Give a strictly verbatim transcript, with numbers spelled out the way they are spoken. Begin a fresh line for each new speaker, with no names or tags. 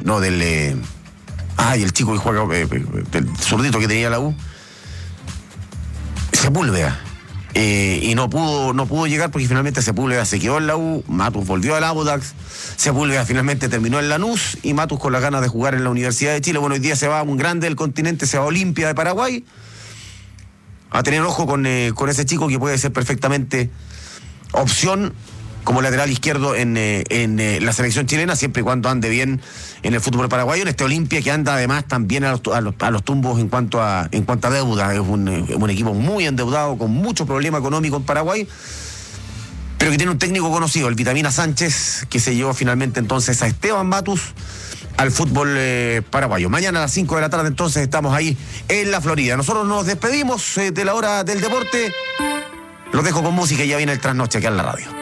no, del... Eh, ay, el chico que juega, eh, el zurdito que tenía la U, Sepúlveda. Eh, y no pudo no pudo llegar porque finalmente Sepúlveda se quedó en la U, Matus volvió al Audax, Sepúlveda finalmente terminó en Lanús y Matus con las ganas de jugar en la Universidad de Chile. Bueno, hoy día se va a un grande del continente, se va a Olimpia de Paraguay, a tener ojo con, eh, con ese chico que puede ser perfectamente opción como lateral izquierdo en, eh, en eh, la selección chilena, siempre y cuando ande bien en el fútbol paraguayo, en este Olimpia que anda además también a los, a los, a los tumbos en cuanto a en cuanto a deuda. Es un, un equipo muy endeudado, con mucho problema económico en Paraguay, pero que tiene un técnico conocido, el Vitamina Sánchez, que se llevó finalmente entonces a Esteban Matus al fútbol eh, paraguayo. Mañana a las cinco de la tarde entonces estamos ahí en la Florida. Nosotros nos despedimos eh, de la hora del deporte. Los dejo con música y ya viene el trasnoche aquí en la radio.